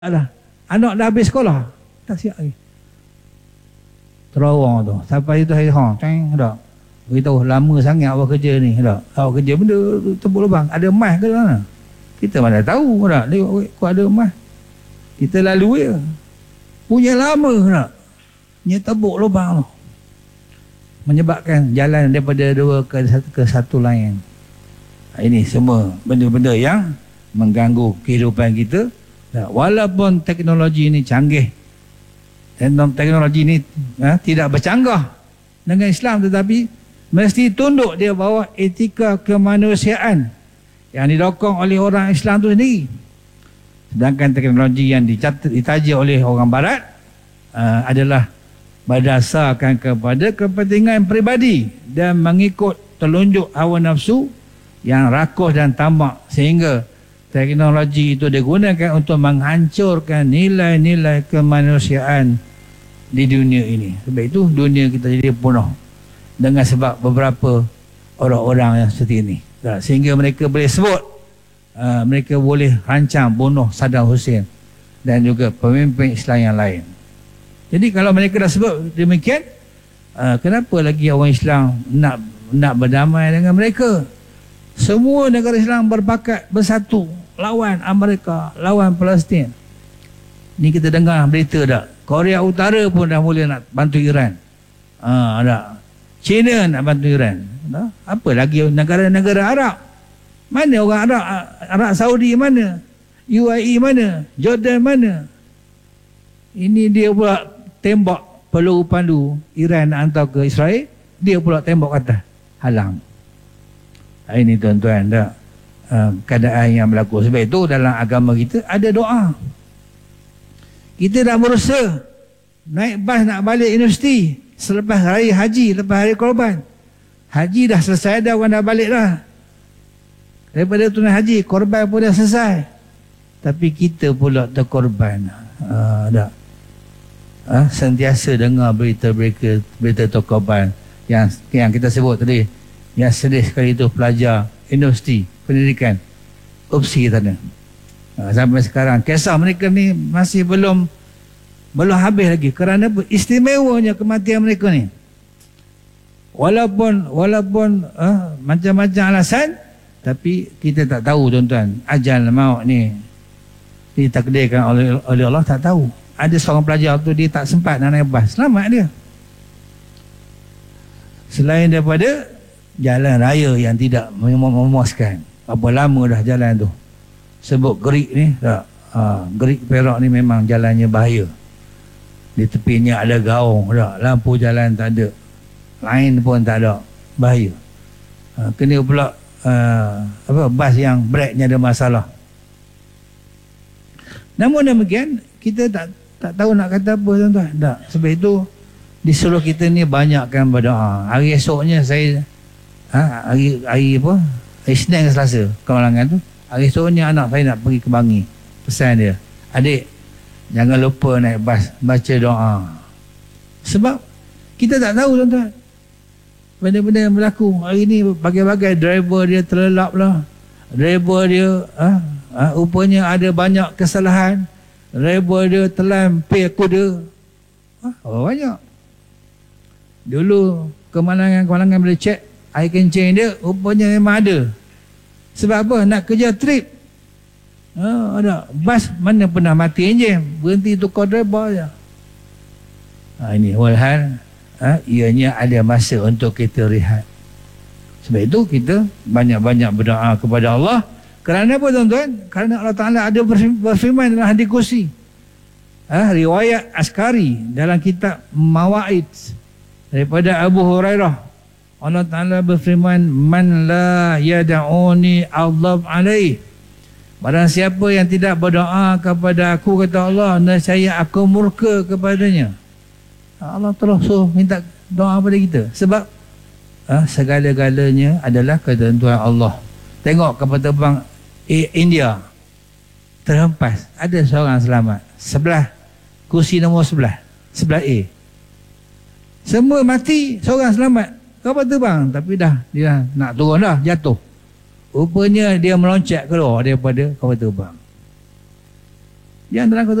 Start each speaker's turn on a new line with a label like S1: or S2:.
S1: Alah, anak dah habis sekolah, tak siap lagi. Terawang tu. Sampai itu hari ceng dak. Beritahu lama sangat awak kerja ni dak. Awak kerja benda tebuk lubang. Ada emas ke mana? Kita mana tahu dak. Tengok ada emas. Kita lalu je. Punya lama dak. Nya tebuk lubang tu. Menyebabkan jalan daripada dua ke satu lain. Ini semua benda-benda yang mengganggu kehidupan kita. Walaupun teknologi ini canggih, teknologi ini tidak bercanggah dengan Islam, tetapi mesti tunduk dia bawah etika kemanusiaan yang didokong oleh orang Islam itu sendiri. Sedangkan teknologi yang ditaja oleh orang Barat adalah berdasarkan kepada kepentingan peribadi dan mengikut telunjuk hawa nafsu yang rakus dan tamak, sehingga teknologi itu digunakan untuk menghancurkan nilai-nilai kemanusiaan di dunia ini. Sebab itu dunia kita jadi penuh dengan sebab beberapa orang-orang yang seperti ini. Sehingga mereka boleh sebut, mereka boleh rancang bunuh Saddam Hussein dan juga pemimpin Islam yang lain. Jadi kalau mereka dah sebut demikian, kenapa lagi orang Islam nak berdamai dengan mereka? Semua negara Islam berpakat bersatu lawan Amerika, lawan Palestin. Ni kita dengar berita dah. Korea Utara pun dah mula nak bantu Iran. Dah. China nak bantu Iran. Dah. Apa lagi negara-negara Arab? Mana orang Arab? Arab Saudi mana? UAE mana? Jordan mana? Ini dia pula tembak peluru pandu Iran nak hantar ke Israel. Dia pula tembak atas. Halang. Ini tuan-tuan dah. Keadaan yang berlaku. Sebab itu dalam agama kita ada doa. Kita dah berusaha naik bas nak balik universiti selepas hari haji, lepas hari korban. Haji dah selesai dah, orang dah balik dah. Daripada tunai haji, korban pun dah selesai. Tapi kita pula terkorban. Sentiasa dengar berita terkorban yang kita sebut tadi. Yang sedih sekali itu pelajar universiti pendidikan UPSI sana. Sampai sekarang kisah mereka ni masih belum habis lagi. Kerana apa? Istimewanya kematian mereka ni. Walaupun macam-macam alasan, tapi kita tak tahu tuan-tuan, ajal maut ni ditakdirkan oleh Allah, tak tahu. Ada seorang pelajar tu dia tak sempat nak naik bas, selamat dia. Selain daripada jalan raya yang tidak memuaskan. Berapa lama dah jalan tu. Sebut Gerik ni tak? Gerik Perak ni memang jalannya bahaya. Di tepinya ada gaung tak? Lampu jalan tak ada, lain pun tak ada, bahaya. Kena pula bas yang breknya ada masalah. Namun demikian kita tak tahu nak kata apa tuan-tuan. Tak. Sebab itu disuruh kita ni banyakkan berdoa. Hari esoknya saya hari Isnin ke Selasa kemalangan tu, hari esoknya anak saya nak pergi ke Bangi. Pesan dia, adik jangan lupa naik bas, baca doa. Sebab kita tak tahu tuan-tuan, benda-benda yang berlaku hari ni. Bagai-bagai driver dia terlelap lah, driver dia rupanya ada banyak kesalahan, driver dia telan pil kuda. Banyak. Dulu kemalangan boleh cek air kencing dia, rupanya memang ada. Sebab apa? Nak kerja trip. Ada bas mana pernah mati enjin, berhenti tukar driver je. Ini walhal ianya ada masa untuk kita rehat. Sebab itu kita banyak-banyak berdoa kepada Allah. Kerana apa tuan-tuan? Kerana Allah Ta'ala ada berfirman dalam hadis kursi. Riwayat Askari dalam kitab Mawaid daripada Abu Hurairah. Allah Ta'ala berfirman, man la yada'uni adhab alaih. Barang siapa yang tidak berdoa kepada aku, kata Allah, nescaya aku murka kepadanya. Allah terus minta doa kepada kita. Sebab segala-galanya adalah ketentuan Allah. Tengok kapal terbang India terhempas, ada seorang selamat. Sebelah kursi nombor sebelah A. Semua mati, seorang selamat. Kapal terbang, tapi dia nak turun dah, jatuh. Rupanya dia meloncat keluar daripada kapal terbang. Yang dalam